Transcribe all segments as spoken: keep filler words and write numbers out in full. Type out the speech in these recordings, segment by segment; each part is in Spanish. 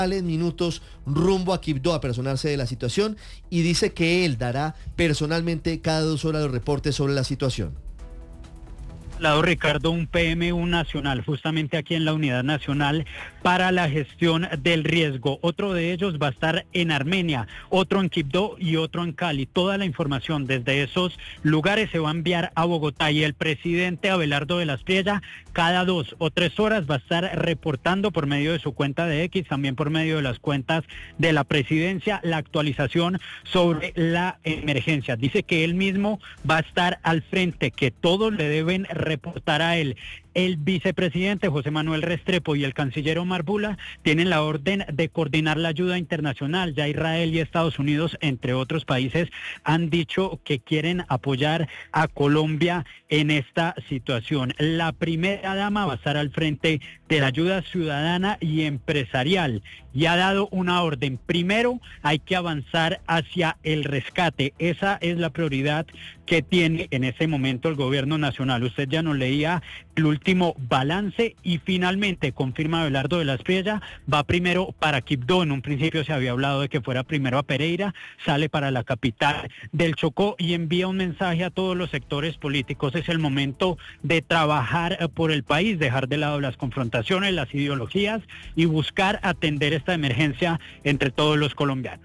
minutos rumbo a Quibdó a personarse de la situación y dice que él dará personalmente cada dos horas los reportes sobre la situación. Lado Ricardo, un P M U nacional, justamente aquí en la Unidad Nacional para la Gestión del Riesgo. Otro de ellos va a estar en Armenia, otro en Quibdó y otro en Cali. Toda la información desde esos lugares se va a enviar a Bogotá y el presidente Abelardo de la Espriella cada dos o tres horas va a estar reportando por medio de su cuenta de X, también por medio de las cuentas de la presidencia, la actualización sobre la emergencia. Dice que él mismo va a estar al frente, que todos le deben reportar a él. El vicepresidente José Manuel Restrepo y el canciller Omar Bula tienen la orden de coordinar la ayuda internacional. Ya Israel y Estados Unidos, entre otros países, han dicho que quieren apoyar a Colombia en esta situación. La primera dama va a estar al frente de la ayuda ciudadana y empresarial y ha dado una orden. Primero, hay que avanzar hacia el rescate. Esa es la prioridad que tiene en ese momento el gobierno nacional. Usted ya nos leía el último balance y finalmente, confirma Abelardo de la Espriella, va primero para Quibdó. En un principio se había hablado de que fuera primero a Pereira, sale para la capital del Chocó y envía un mensaje a todos los sectores políticos. Es el momento de trabajar por el país, dejar de lado las confrontaciones, las ideologías y buscar atender esta emergencia entre todos los colombianos.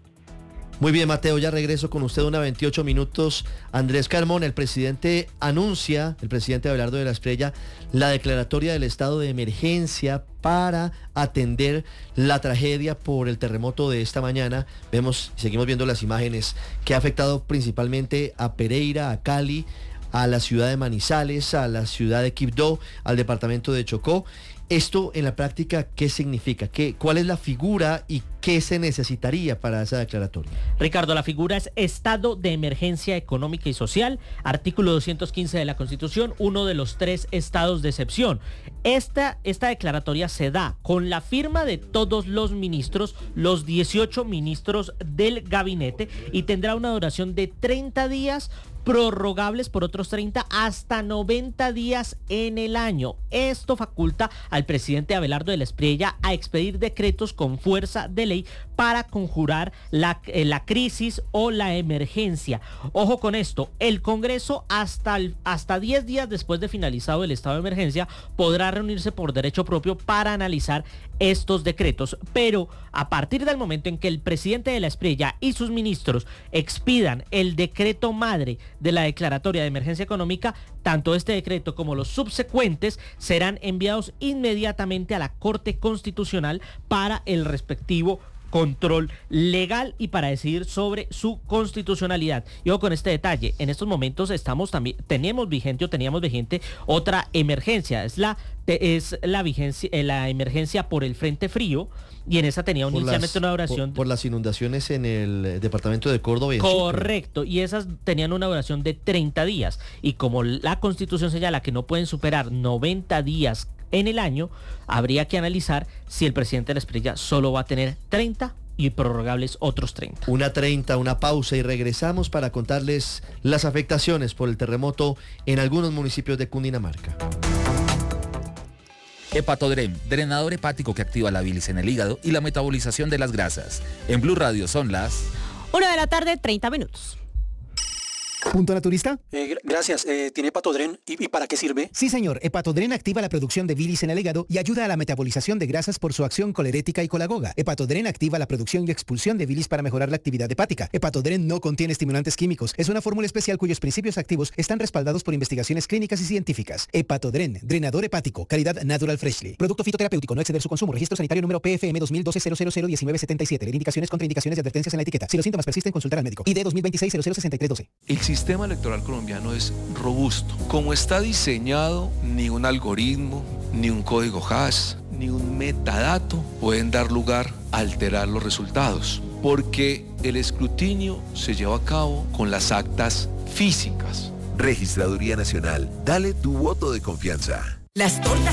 Muy bien, Mateo, ya regreso con usted una veintiocho minutos. Andrés Carmona, el presidente anuncia, el presidente Abelardo de la Espriella, la declaratoria del estado de emergencia para atender la tragedia por el terremoto de esta mañana. Vemos, seguimos viendo las imágenes que ha afectado principalmente a Pereira, a Cali, a la ciudad de Manizales, a la ciudad de Quibdó, al departamento de Chocó. Esto en la práctica, ¿qué significa? ¿Qué, ¿Cuál es la figura y qué se necesitaría para esa declaratoria? Ricardo, la figura es Estado de Emergencia Económica y Social, artículo doscientos quince de la Constitución, uno de los tres estados de excepción. Esta, esta declaratoria se da con la firma de todos los ministros, los dieciocho ministros del gabinete, y tendrá una duración de treinta días, prorrogables por otros treinta hasta noventa días en el año. Esto faculta al presidente Abelardo de la Espriella a expedir decretos con fuerza de ley para conjurar la, eh, la crisis o la emergencia. Ojo con esto, el Congreso hasta, el, hasta diez días después de finalizado el estado de emergencia podrá reunirse por derecho propio para analizar estos decretos, pero a partir del momento en que el presidente de la Espriella y sus ministros expidan el decreto madre de la declaratoria de emergencia económica, tanto este decreto como los subsecuentes serán enviados inmediatamente a la Corte Constitucional para el respectivo control legal y para decidir sobre su constitucionalidad. Yo con este detalle, en estos momentos estamos también, tenemos vigente o teníamos vigente otra emergencia, es la, es la vigencia, la emergencia por el frente frío, y en esa tenía por inicialmente las, una duración... Por, por las inundaciones en el departamento de Córdoba. Y correcto, y esas tenían una duración de treinta días, y como la Constitución señala que no pueden superar noventa días en el año, habría que analizar si el presidente de la Espriella solo va a tener treinta y prorrogables otros treinta. Una treinta, una pausa y regresamos para contarles las afectaciones por el terremoto en algunos municipios de Cundinamarca. Hepatodrem, drenador hepático que activa la bilis en el hígado y la metabolización de las grasas. En Blue Radio son las... una de la tarde, treinta minutos. ¿Punto naturista? Eh, gracias. Eh, ¿Tiene Hepatodren? ¿Y, ¿Y para qué sirve? Sí, señor. Hepatodren activa la producción de bilis en el hígado y ayuda a la metabolización de grasas por su acción colerética y colagoga. Hepatodren activa la producción y expulsión de bilis para mejorar la actividad hepática. Hepatodren no contiene estimulantes químicos. Es una fórmula especial cuyos principios activos están respaldados por investigaciones clínicas y científicas. Hepatodren, drenador hepático, calidad Natural Freshly. Producto fitoterapéutico, no exceder su consumo. Registro sanitario número P F M dos mil doce cero cero cero diecinueve setenta y siete. Indicaciones, contraindicaciones y advertencias en la etiqueta. Si los síntomas persisten, consultar al médico. I D dos mil veintiséis cero cero sesenta y tres doce. El sistema electoral colombiano es robusto. Como está diseñado, ni un algoritmo, ni un código hash, ni un metadato pueden dar lugar a alterar los resultados, porque el escrutinio se lleva a cabo con las actas físicas. Registraduría Nacional, dale tu voto de confianza. Las tortas